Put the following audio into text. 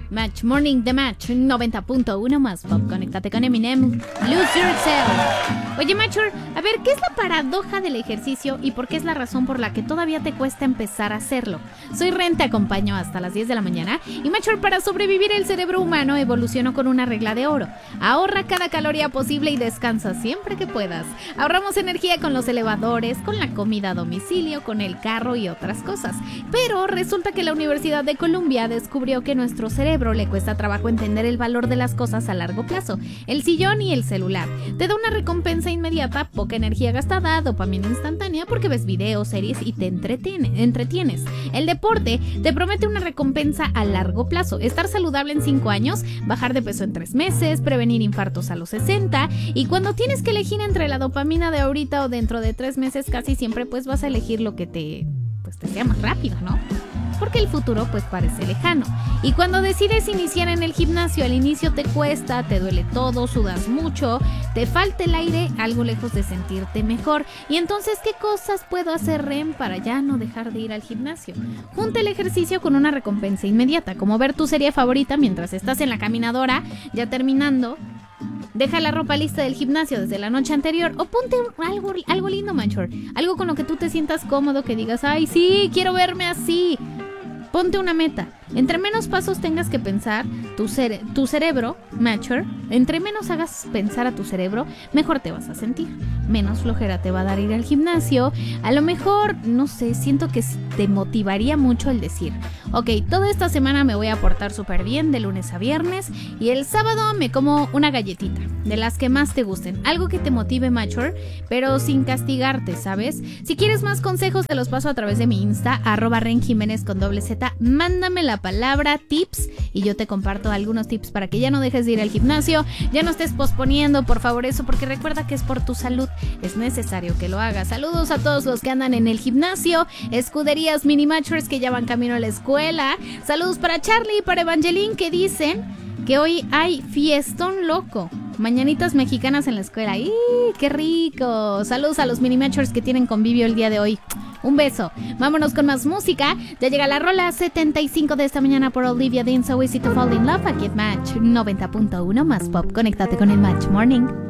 Match Morning The Match 90.1 más pop. Conéctate con Eminem. Lose Yourself. Oye, Matcher, a ver, ¿qué es la paradoja del ejercicio y por qué es la razón por la que todavía te cuesta empezar a hacerlo? Soy Ren, te acompaño hasta las 10 de la mañana. Y Matcher, para sobrevivir el cerebro humano evolucionó con una regla de oro. Ahorra cada caloría posible y descansa siempre que puedas. Ahorramos energía con los elevadores, con la comida a domicilio, con el carro y otras cosas. Pero resulta que la Universidad de Columbia descubrió que nuestro cerebro le cuesta trabajo entender el valor de las cosas a largo plazo. El sillón y el celular te da una recompensa inmediata, poca energía gastada, dopamina instantánea porque ves videos, series y te entretienes. El deporte te promete una recompensa a largo plazo, estar saludable en 5 años, bajar de peso en 3 meses, prevenir infartos a los 60, y cuando tienes que elegir entre la dopamina de ahorita o dentro de 3 meses, casi siempre pues vas a elegir lo que te sea más rápido, ¿no? Porque el futuro pues parece lejano. Y cuando decides iniciar en el gimnasio, al inicio te cuesta, te duele todo, sudas mucho, te falta el aire, algo lejos de sentirte mejor. Y entonces, ¿qué cosas puedo hacer, Ren, para ya no dejar de ir al gimnasio? Junta el ejercicio con una recompensa inmediata, como ver tu serie favorita mientras estás en la caminadora, ya terminando. Deja la ropa lista del gimnasio desde la noche anterior o ponte algo lindo, Matcher. Algo con lo que tú te sientas cómodo, que digas, ay, sí, quiero verme así. Ponte una meta. Entre menos pasos tengas que pensar tu cerebro, Matcher, entre menos hagas pensar a tu cerebro, mejor te vas a sentir. Menos flojera te va a dar ir al gimnasio. A lo mejor, no sé, siento que te motivaría mucho el decir, ok, toda esta semana me voy a portar súper bien de lunes a viernes y el sábado me como una galletita, de las que más te gusten. Algo que te motive, Matcher, pero sin castigarte, ¿sabes? Si quieres más consejos te los paso a través de mi Insta, @renjimenez con /Z. Mándame la palabra tips y yo te comparto algunos tips para que ya no dejes de ir al gimnasio, ya no estés posponiendo, por favor, eso, porque recuerda que es por tu salud, es necesario que lo hagas. Saludos a todos los que andan en el gimnasio, escuderías mini matchers que ya van camino a la escuela. Saludos para Charlie y para Evangeline, que dicen que hoy hay fiestón loco. Mañanitas mexicanas en la escuela. ¡Y qué rico! Saludos a los mini matchers que tienen convivio el día de hoy. Un beso. Vámonos con más música. Ya llega la rola 75 de esta mañana por Olivia Dean, So Easy to Fall in Love. Aquí en Match 90.1 más pop. Conéctate con el Match Morning.